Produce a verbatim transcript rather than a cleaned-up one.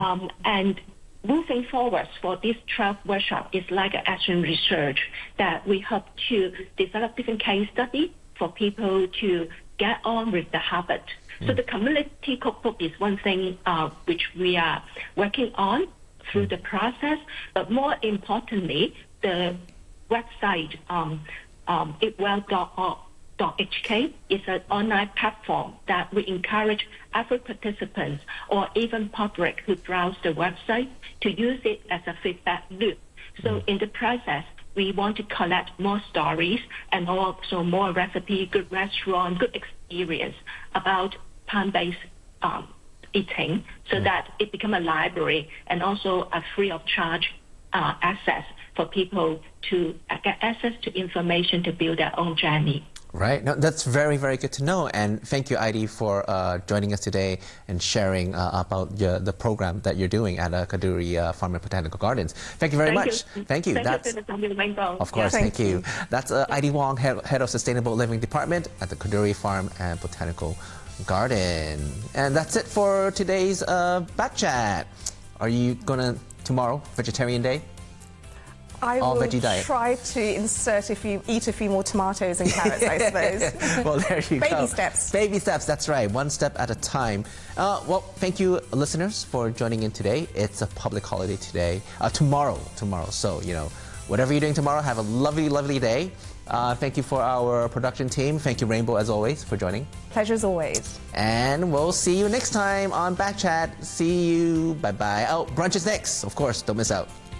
Um, and moving forward for this twelve workshop is like an action research that we hope to develop different case study for people to get on with the habit. Mm. So the community cookbook is one thing uh, which we are working on through the process, but more importantly, the website um, um, eatwell dot org dot H K is an online platform that we encourage every participants or even public who browse the website to use it as a feedback loop. So in the process, we want to collect more stories and also more recipe, good restaurant, good experience about plant-based um, eating, so mm. that it become a library and also a free of charge uh, access for people to uh, get access to information to build their own journey. Right. No, that's very, very good to know. And thank you, Heidi, for uh, joining us today and sharing uh, about your, the program that you're doing at uh, Kadoorie uh, Farm and Botanical Gardens. Thank you very thank much. You. Thank you. Thank That's, you for the Rainbow. Of course, yeah. thank, thank you. you. That's uh, Heidi Wong, head, head of Sustainable Living Department at the Kadoorie Farm and Botanical Garden. And that's it for today's uh, Bat Chat. Are you going to, tomorrow, Vegetarian Day? I All will veggie diet. try to insert a few, eat a few more tomatoes and carrots, I suppose. Well, there you Baby go. Baby steps. Baby steps, that's right. One step at a time. Uh, well, thank you, listeners, for joining in today. It's a public holiday today. Uh, tomorrow, tomorrow. So, you know, whatever you're doing tomorrow, have a lovely, lovely day. Uh, thank you for our production team. Thank you, Rainbow, as always, for joining. Pleasure as always. And we'll see you next time on Bat Chat. See you. Bye-bye. Oh, brunch is next. Of course, don't miss out.